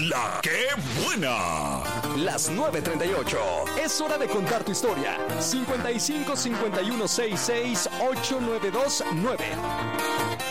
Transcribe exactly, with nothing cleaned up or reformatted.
La que buena. Las nueve treinta y ocho. Es hora de contar tu historia. cincuenta y cinco, cincuenta y uno, sesenta y seis, ochocientos noventa y dos nueve.